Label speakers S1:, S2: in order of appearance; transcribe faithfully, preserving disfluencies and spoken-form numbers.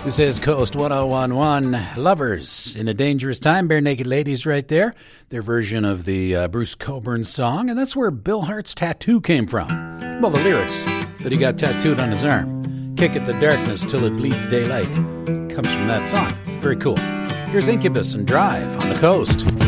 S1: This is Coast one oh one point one. Lovers in a Dangerous Time. Bare Naked Ladies right there. Their version of the uh, Bruce Cockburn song. And that's where Bill Hart's tattoo came from. Well, the lyrics that he got tattooed on his arm. Kick at the darkness till it bleeds daylight. Comes from that song. Very cool. Here's Incubus and Drive on the Coast.